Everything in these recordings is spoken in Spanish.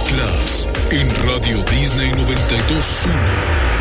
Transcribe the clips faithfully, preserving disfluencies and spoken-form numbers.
Class en Radio Disney noventa y dos punto uno.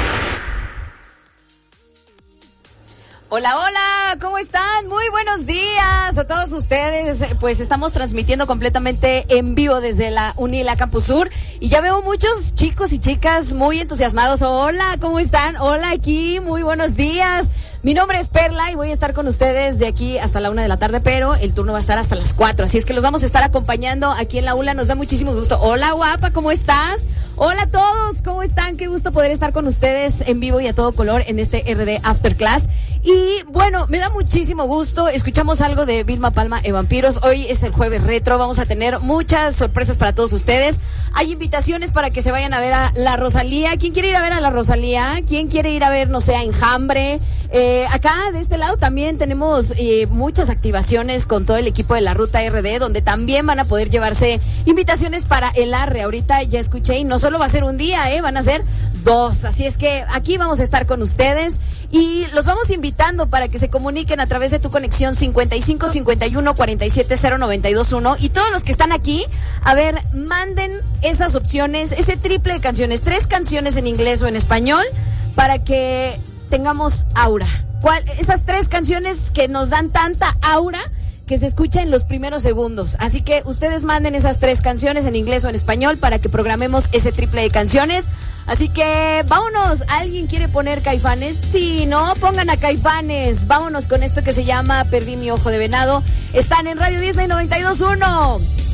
Hola, hola, ¿cómo están? Muy buenos días a todos ustedes. Pues estamos transmitiendo completamente en vivo desde la Unila Campus Sur y ya veo muchos chicos y chicas muy entusiasmados. Hola, ¿cómo están? Hola, aquí, muy buenos días. Mi nombre es Perla y voy a estar con ustedes de aquí hasta la una de la tarde, pero el turno va a estar hasta las cuatro, así es que los vamos a estar acompañando aquí en la U L A. Nos da muchísimo gusto. Hola, guapa, ¿cómo estás? Hola a todos, ¿cómo están? Qué gusto poder estar con ustedes en vivo y a todo color en este R D After Class. Y bueno, me da muchísimo gusto. Escuchamos algo de Vilma Palma e Vampiros. Hoy es el jueves retro. Vamos a tener muchas sorpresas para todos ustedes. Hay invitaciones para que se vayan a ver a la Rosalía. ¿Quién quiere ir a ver a la Rosalía? ¿Quién quiere ir a ver, no sé, a Enjambre? Eh, acá de este lado también tenemos eh, muchas activaciones con todo el equipo de la Ruta R D, donde también van a poder llevarse invitaciones para el Arre. Ahorita ya escuché y no solo va a ser un día, eh, van a ser dos. Así es que aquí vamos a estar con ustedes y los vamos invitando para que se comuniquen a través de tu conexión cincuenta y cinco cincuenta y uno cuarenta y siete cero noventa y dos uno. Y todos los que están aquí, a ver, manden esas opciones, ese triple de canciones, tres canciones en inglés o en español, para que tengamos aura. ¿Cuál? Esas tres canciones que nos dan tanta aura que se escucha en los primeros segundos. Así que ustedes manden esas tres canciones en inglés o en español para que programemos ese triple de canciones. Así que vámonos. ¿Alguien quiere poner Caifanes? Sí, no, pongan a Caifanes. Vámonos con esto que se llama Perdí mi ojo de venado. Están en Radio Disney noventa y dos punto uno.